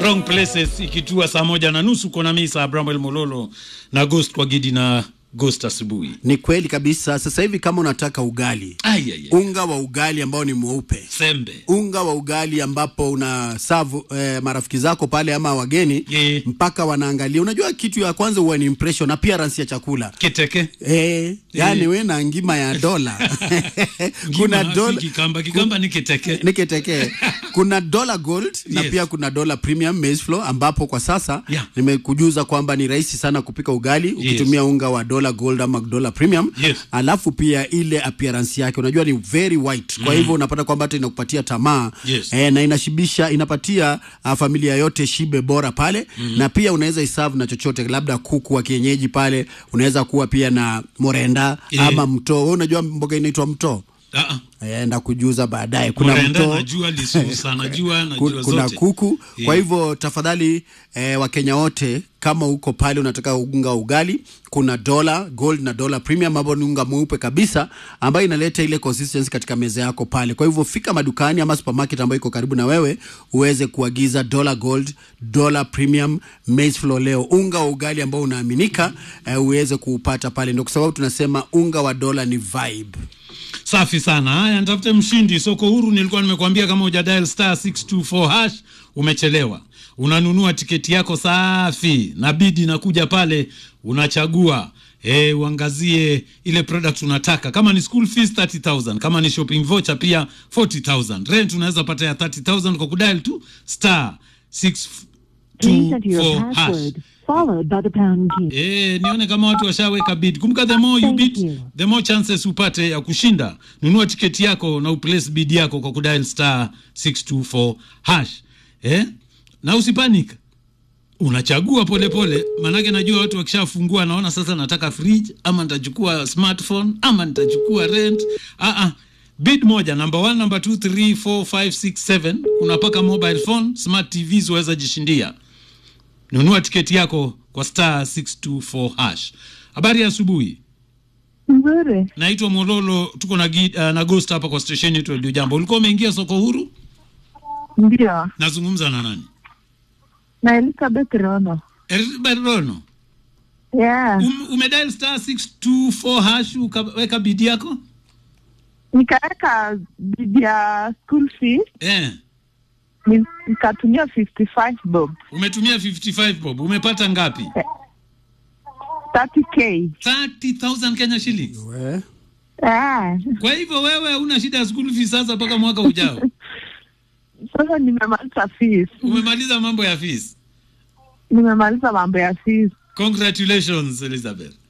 Wrong Places ikitua saa 1:30 kona misa Abraham Mololo na Ghost kwa Gidi na Ghost asubuhi. Ni kweli kabisa. Sasa hivi kama unataka ugali, unga wa ugali ambao ni mweupe, sembe, unga wa ugali ambapo una serve marafiki zako pale ama wageni, mpaka wanaangalia. Unajua kitu ya kwanza huwa ni impression, appearance ya chakula. Kiteke. Yani wewe na ngima ya dola. Kuna dola kikamba ni kiteke. Ni kiteke. Kuna dollar gold na pia kuna dollar premium maize flour ambapo kwa sasa nimekujuza kwamba ni rahisi sana kupika ugali ukitumia unga wa dollar gold ama dollar premium. Alafu pia ile appearance yake unajua ni very white. Kwa hivyo unapata kwamba hata inakupatia tamaa na inashibisha, inapatia familia yote shibe bora pale. Na pia unaweza iserve na chochote, labda kuku wa kienyeji pale, unaweza kuwa pia na morenda ama mto. Unajua mboga inaitwa mto? Enda kujuza baadaye. Kuna mto, najua lisusa, najua kuna zote. Kuku. Kwa hivyo tafadhali Wakenya wote, kama uko pale unataka unga ugali, kuna dollar gold na dollar premium ambao ni unga mweupe kabisa ambayo inaleta ile consistency katika meza yako pale. Kwa hivyo fika madukani ama supermarket ambayo iko karibu na wewe uweze kuagiza dollar gold, dollar premium maize flour leo. Unga wa ugali ambao unaaminika uweze kuupata pale. Ndio kwa sababu tunasema unga wa dola ni vibe. Safi sana. Haya, nitafute mshindi. Soko huru nilikuwa nimekuambia kama hujadial *624# umechelewa. Unanunua tiketi yako safi na bidi nakuja pale unachagua uangazie ile product unataka. Kama ni school fees 30,000, kama ni shopping voucher pia 40,000. Rent unaweza pata ya 30,000 kwa kudial tu *624#. Followed by the pound key. Nione kama watu washaweka bid. Kumbuka the more you bid, the more chances upate ya kushinda. Nunua tiketi yako na uplace bid yako kwa kudial *624#. Na usipanic. Unachagua pole pole, manake najua watu wakishafungua naona sasa nataka fridge ama nitachukua smartphone ama nitachukua rent. Bid moja, number 1, number 2, 3, 4, 5, 6, 7. Unapaka mobile phone, smart TVs uweza jishindia. Nunua tiketi yako kwa *624#. Habari ya asubuhi. Nzuri. Naitwa Mololo, tuko na Ghost hapa kwa station yetu Radio Jambo. Ulikuwa umeingia soko huru? Ndio. Nazungumza na nani? Na Elizabeth Rono. Elizabeth Rono? Yeah. Umedial *624# ukaweka bid yako? Nikaweka bid ya school fees. Nikatumia 55 bob. Umetumia 55 bob. Umepata ngapi? 30k. 30,000 Kenya shillings. Kwa hivyo wewe una shida ya school fees sasa mpaka mwaka ujao. Sasa nimemaliza fees. Umemaliza mambo ya fees? Nimemaliza mambo ya fees. Congratulations Elizabeth.